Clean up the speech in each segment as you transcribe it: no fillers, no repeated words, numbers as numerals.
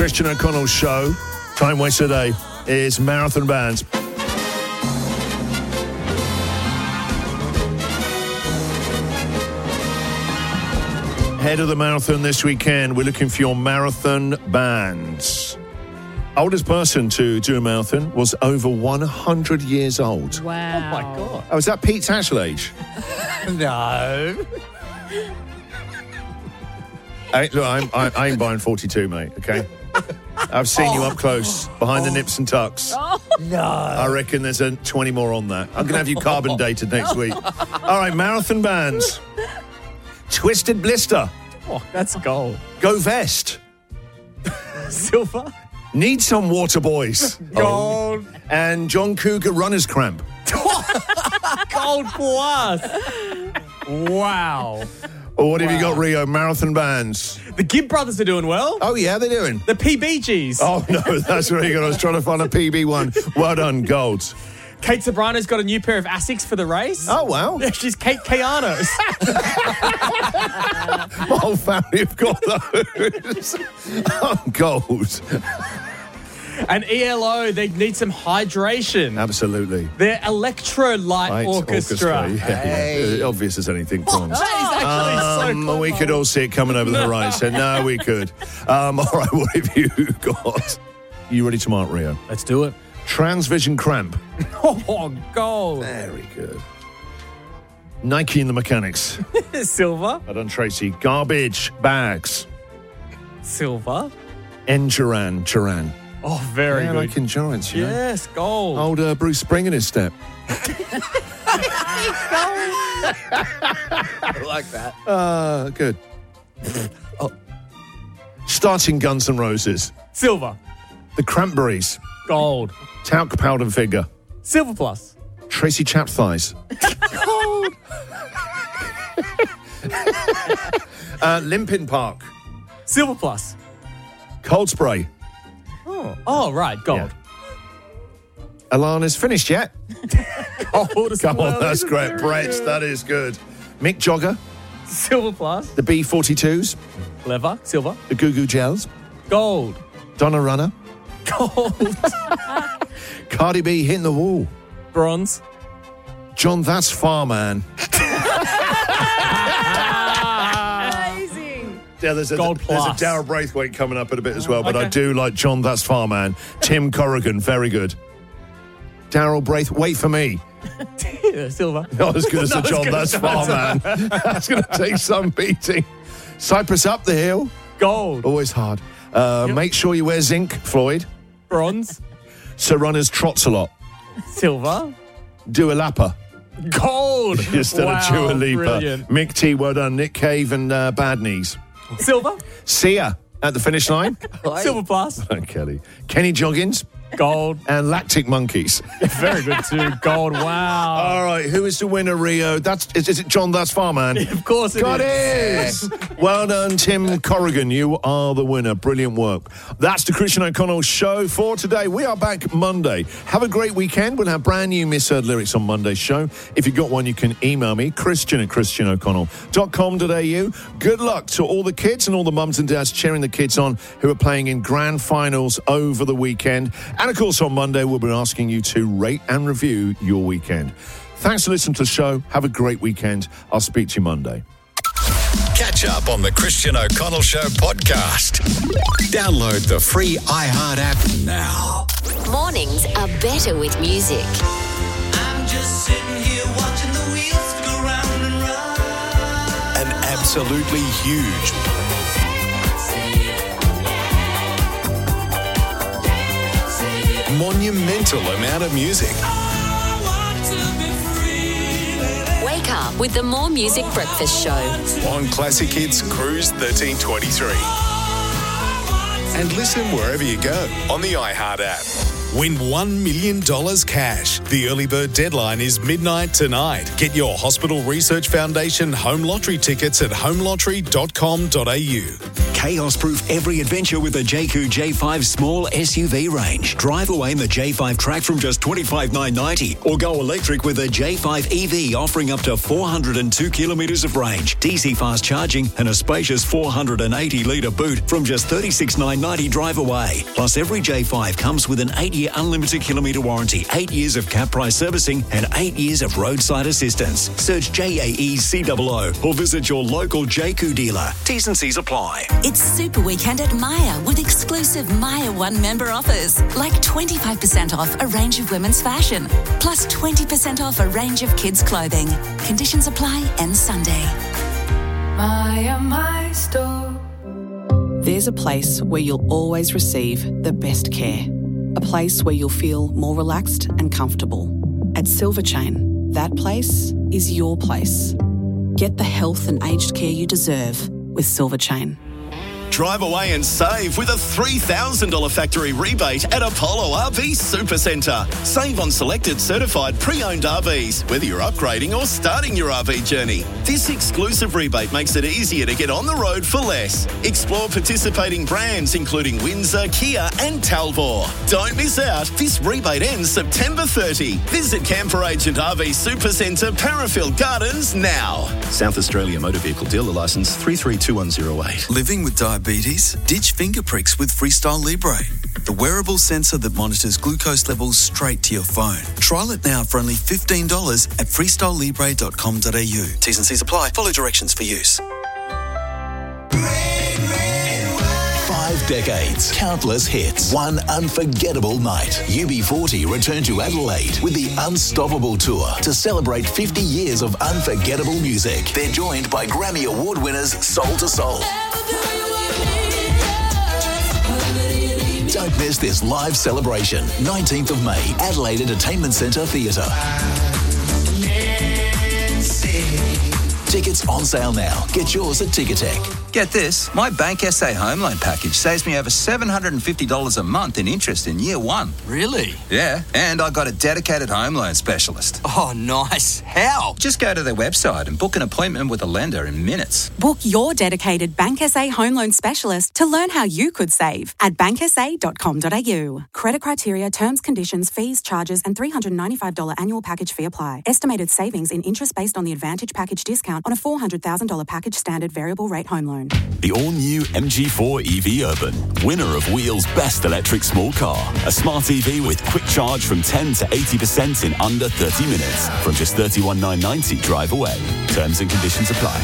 Christian O'Connell Show. Time waste today is Marathon Bands. Head of the marathon this weekend. We're looking for your marathon bands. Oldest person to do a marathon was over 100 years old. Wow. Oh, my God. Oh, is that Pete's actual age? No. I ain't buying 42, mate, okay? I've seen you up close, behind the nips and tucks. No. I reckon there's 20 more on that. I'm going to have you carbon dated next week. All right, marathon bands. Twisted Blister. Oh, that's gold. Go Vest. Silver. Need Some Water Boys. Gold. And John Cougar Runner's Cramp. Gold plus. Wow. Or what have you got, Rio? Marathon bands. The Gibb brothers are doing well. Oh, yeah, they're doing. The PBGs. Oh, no, that's really good. I was trying to find a PB one. Well done, Golds. Kate Sobrano's got a new pair of Asics for the race. Oh, wow. She's Kate Keanos. My whole family have got those. Oh, gold. And ELO, they need some hydration. Absolutely. Their Electrolyte Right, Orchestra. Yeah. Obvious as anything, prawns. That is actually so clever. We could all see it coming over the horizon. No, we could. All right, what have you got? You ready to mark, Rio? Let's do it. Transvision Cramp. Oh, gold. Very good. Nike and the Mechanics. Silver. I done Tracy. Garbage Bags. Silver. Enduran. Oh, very Yeah, good. like endurance, you know. Yes, gold. Old Bruce Spring in his step. I like that. Good. Starting Guns N' Roses. Silver. The Cranberries. Gold. Talc Powder Figure. Silver plus. Tracy Chap Thighs. Gold. Limpin Park. Silver plus. Cold Spray. Oh, right, gold. Alana's finished yet? Gold as Come well. on, that's These are great. very Brett, good. that is good. Mick Jogger. Silver plus. The B-42s. Clever. Silver. The Goo Goo Gels. Gold. Donna Runner. Gold. Cardi B hitting the wall. Bronze. John That's Farman. Amazing. Yeah, there's a Gold plus. Darryl Braithwaite coming up in a bit as well, but Okay. I do like John That's Farman. Tim Corrigan, very good. Darryl Braithwaite, wait for me. Silver. Not as good as the Not as John good That's as John Farman. That's going to take some beating. Cypress Up the Hill. Gold. Always hard. Make sure you wear zinc, Floyd. Bronze. So runners trots a lot. Silver. Dua Lipa Gold. instead Wow, of Dua Lipa. Brilliant. Mick T, well done. Nick Cave and Bad Knees. Silver. Sia at the finish line. Silver plus. Kelly. Kenny Joggins Gold. and Lactic Monkeys. Very good too. Gold. Wow. All right, who is the winner, Rio? Is it John That's Farman? Of course it God is. is. Well done, Tim Corrigan. You are the winner. Brilliant work. That's the Christian O'Connell Show for today. We are back Monday. Have a great weekend. We'll have brand new misheard lyrics on Monday's show. If you've got one, you can email me, christian@christianoconnell.com.au. Good luck to all the kids and all the mums and dads cheering the kids on who are playing in grand finals over the weekend. And, of course, on Monday, we'll be asking you to rate and review your weekend. Thanks for listening to the show. Have a great weekend. I'll speak to you Monday. Catch up on the Christian O'Connell Show podcast. Download the free iHeart app now. Mornings are better with music. I'm just sitting here watching the wheels go round and round. An absolutely huge monumental amount of music. I want to be free, baby. Wake up with the More Music Breakfast Show. On Classic Hits Cruise 1323. And listen wherever you go on the iHeart app. Win $1 million cash. The early bird deadline is midnight tonight. Get your Hospital Research Foundation home lottery tickets at homelottery.com.au. chaos-proof every adventure with the Jayco J5 small SUV range. Drive away in the J5 Track from just $25,990 or go electric with the J5 EV offering up to 402 kilometres of range, DC fast charging and a spacious 480-litre boot from just $36,990 drive away. Plus, every J5 comes with an 8-year unlimited kilometre warranty, 8 years of cap price servicing and 8 years of roadside assistance. Search JAECOO or visit your local Jayco dealer. T's and C's apply. It's Super Weekend at Myer with exclusive Myer One member offers, like 25% off a range of women's fashion, plus 20% off a range of kids' clothing. Conditions apply end Sunday. Myer, my store. There's a place where you'll always receive the best care. A place where you'll feel more relaxed and comfortable. At Silver Chain, that place is your place. Get the health and aged care you deserve with Silver Chain. Drive away and save with a $3,000 factory rebate at Apollo RV Supercentre. Save on selected certified pre-owned RVs, whether you're upgrading or starting your RV journey. This exclusive rebate makes it easier to get on the road for less. Explore participating brands including Windsor, Kia and Talbot. Don't miss out. This rebate ends September 30. Visit Camper Agent RV Supercentre, Parafield Gardens now. South Australia Motor Vehicle Dealer Licence 332108. Living with diabetes? Ditch finger pricks with Freestyle Libre, the wearable sensor that monitors glucose levels straight to your phone. Trial it now for only $15 at freestylelibre.com.au. T's and C's apply. Follow directions for use. 5 decades, countless hits, one unforgettable night. UB40 return to Adelaide with the Unstoppable Tour to celebrate 50 years of unforgettable music. They're joined by Grammy Award winners Soul to Soul. Don't miss this live celebration. 19th of May, Adelaide Entertainment Centre Theatre. Tickets on sale now. Get yours at Ticketek. Get this, my Bank SA home loan package saves me over $750 a month in interest in year one. Really? Yeah, and I got a dedicated home loan specialist. Oh, nice. How? Just go to their website and book an appointment with a lender in minutes. Book your dedicated Bank SA home loan specialist to learn how you could save at banksa.com.au. Credit criteria, terms, conditions, fees, charges and $395 annual package fee apply. Estimated savings in interest based on the Advantage package discount on a $400,000 package standard variable rate home loan. The all-new MG4 EV Urban, winner of Wheel's Best Electric Small Car. A smart EV with quick charge from 10 to 80% in under 30 minutes. From just $31,990 drive away. Terms and conditions apply.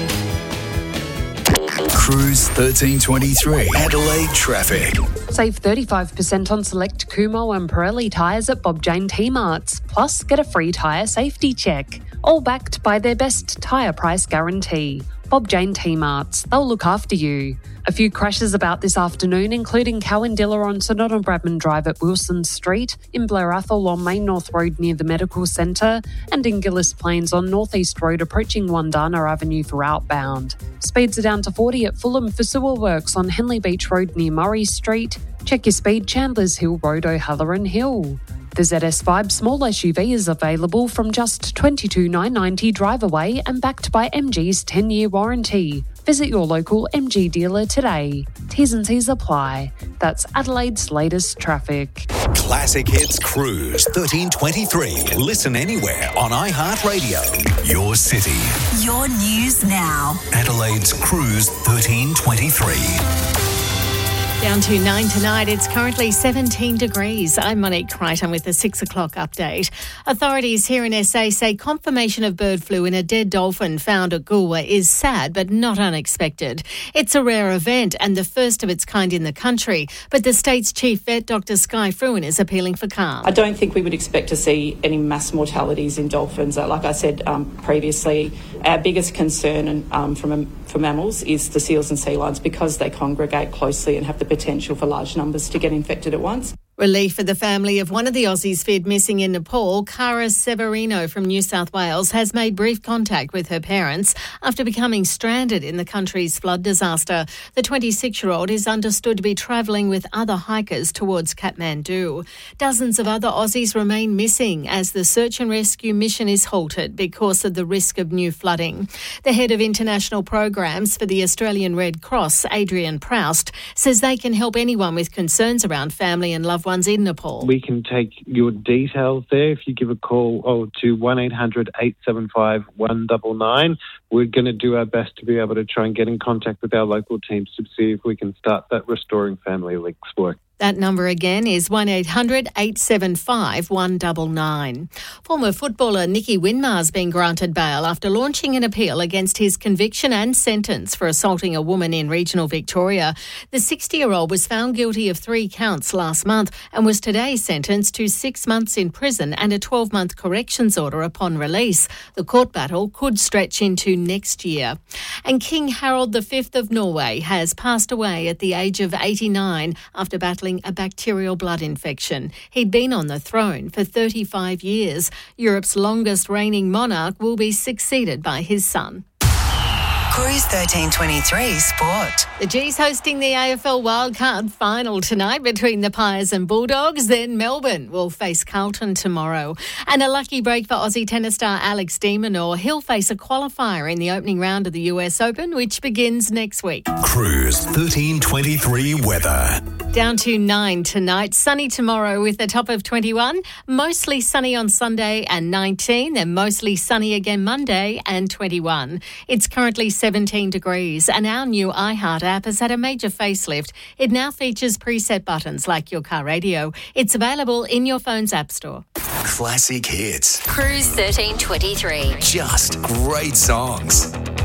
Cruise 1323. Adelaide traffic. Save 35% on select Kumho and Pirelli tyres at Bob Jane T-Marts. Plus, get a free tyre safety check. All backed by their best tyre price guarantee. Bob Jane T-Marts, they'll look after you. A few crashes about this afternoon, including Cowandilla on St Otto Bradman Drive at Wilson Street, in Blair Athol on Main North Road near the Medical Centre, and in Gillis Plains on North East Road approaching Wandana Avenue for outbound. Speeds are down to 40 at Fulham for sewer works on Henley Beach Road near Murray Street. Check your speed, Chandler's Hill Road, O'Halloran Hill. The ZS5 small SUV is available from just $22,990 drive away and backed by MG's 10-year warranty. Visit your local MG dealer today. T's and C's apply. That's Adelaide's latest traffic. Classic Hits Cruise 1323. Listen anywhere on iHeartRadio. Your city. Your news now. Adelaide's Cruise 1323. Down to 9 tonight. It's currently 17 degrees. I'm Monique Crichton with the 6 o'clock update. Authorities here in SA say confirmation of bird flu in a dead dolphin found at Goolwa is sad but not unexpected. It's a rare event and the first of its kind in the country, but the state's chief vet, Dr Sky Fruin, is appealing for calm. I don't think we would expect to see any mass mortalities in dolphins. Like I said previously, our biggest concern for mammals is the seals and sea lions because they congregate closely and have the potential for large numbers to get infected at once. Relief for the family of one of the Aussies feared missing in Nepal. Cara Severino from New South Wales has made brief contact with her parents after becoming stranded in the country's flood disaster. The 26-year-old is understood to be travelling with other hikers towards Kathmandu. Dozens of other Aussies remain missing as the search and rescue mission is halted because of the risk of new flooding. The head of international programs for the Australian Red Cross, Adrian Proust, says they can help anyone with concerns around family and loved ones in Nepal. We can take your details there. If you give a call to 1-800-875-199, we're going to do our best to be able to try and get in contact with our local teams to see if we can start that Restoring Family Links work. That number again is 1-800-875-199. Former footballer Nicky Winmar's been granted bail after launching an appeal against his conviction and sentence for assaulting a woman in regional Victoria. The 60-year-old was found guilty of 3 counts last month and was today sentenced to 6 months in prison and a 12-month corrections order upon release. The court battle could stretch into next year. And King Harald V of Norway has passed away at the age of 89 after battling a bacterial blood infection. He'd been on the throne for 35 years. Europe's longest reigning monarch will be succeeded by his son. Cruise 1323 Sport. The G's hosting the AFL Wildcard final tonight between the Pies and Bulldogs. Then Melbourne will face Carlton tomorrow. And a lucky break for Aussie tennis star Alex de Minaur. He'll face a qualifier in the opening round of the US Open, which begins next week. Cruise 1323 weather. Down to 9 tonight, sunny tomorrow with a top of 21, mostly sunny on Sunday and 19, then mostly sunny again Monday and 21. It's currently 17 degrees and our new iHeart app has had a major facelift. It now features preset buttons like your car radio. It's available in your phone's app store. Classic hits. Cruise 1323. Just great songs.